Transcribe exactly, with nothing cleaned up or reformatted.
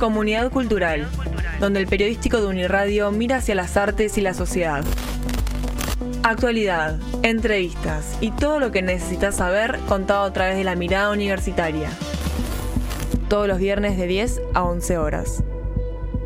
Comunidad Cultural, donde el periodístico de Uniradio mira hacia las artes y la sociedad. Actualidad, entrevistas y todo lo que necesitas saber contado a través de la mirada universitaria. Todos los viernes de diez a once horas.